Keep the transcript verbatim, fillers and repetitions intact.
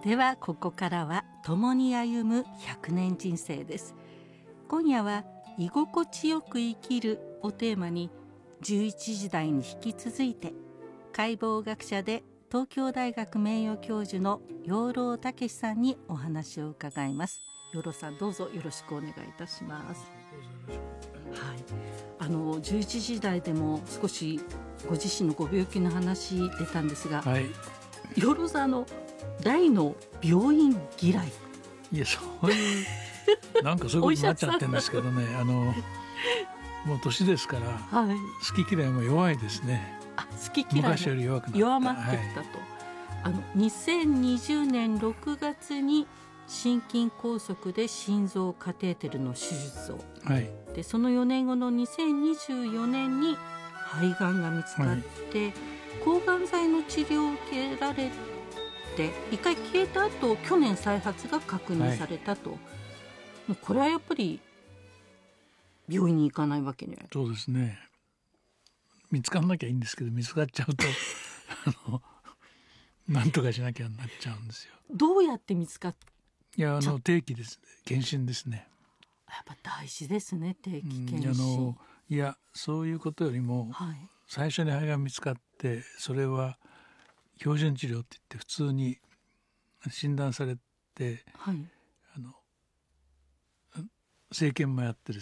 ではここからは共に歩むひゃくねん人生です。今夜は居心地よく生きるをテーマに、じゅういちじ台に引き続いて解剖学者で東京大学名誉教授の養老孟司さんにお話を伺います。養老さん、どうぞよろしくお願いいたします。はい、あのじゅういちじ台でも少しご自身のご病気の話出たんですが、 はい、 養老さん、あの大の病院嫌い、 いやそういうなんかそういうことになっちゃってるんですけどねあのもう年ですから、はい、好き嫌いも弱いですね。 あ、好き嫌い昔より弱くなった、 弱まってきたと、はい、あのにせんにじゅうねんろくがつに心筋梗塞で心臓カテーテルの手術を、はい、でそのよねんごのにせんにじゅうよねんに肺がんが見つかって、はい、抗がん剤の治療を受けられて一回消えた後、去年再発が確認されたと、はい、これはやっぱり病院に行かないわけには。 そうですね、見つからなきゃいいんですけど、見つかっちゃうとあのなんとかしなきゃなっちゃうんですよ。 どうやって見つかっいやあの定期です、検診ですね。 やっぱ大事ですね、定期検診。 うん、あのいやそういうことよりも、はい、最初に肺が見つかって、それは標準治療って言って普通に診断されて、はい、あの生検もやってで